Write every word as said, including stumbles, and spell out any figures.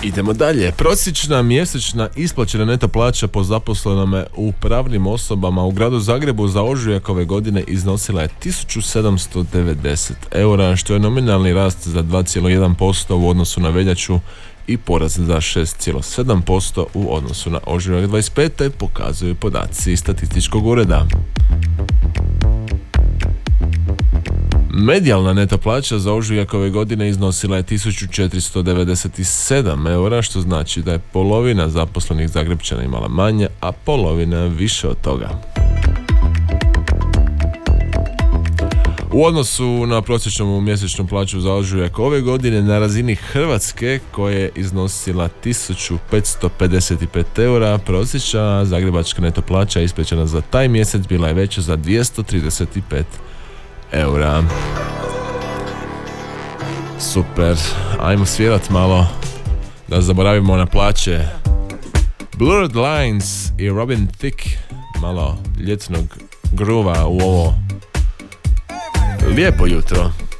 Idemo dalje. Prosječna mjesečna isplaćena neto plaća po zaposlenome u pravnim osobama u gradu Zagrebu za ožujak ove godine iznosila je tisuću sedamsto devedeset eura, što je nominalni rast za dva zarez jedan posto u odnosu na veljaču i porast za šest zarez sedam posto u odnosu na ožujak dvadeset pete. pokazuju podaci statističkog ureda. Medijalna neto plaća za ožujak ove godine iznosila je tisuću četiristo devedeset sedam eura, što znači da je polovina zaposlenih Zagrepčana imala manje, a polovina više od toga. U odnosu na prosječnu mjesečnu plaću za ožujak ove godine na razini Hrvatske, koja je iznosila tisuću petsto pedeset pet eura, prosječna zagrebačka neto plaća isplaćena za taj mjesec bila je veća za dvjesto trideset pet eura. Super, ajmo svirat malo da zaboravimo na plaće. Blurred Lines i Robin Thicke, malo ljetnog gruva u ovo lijepo jutro.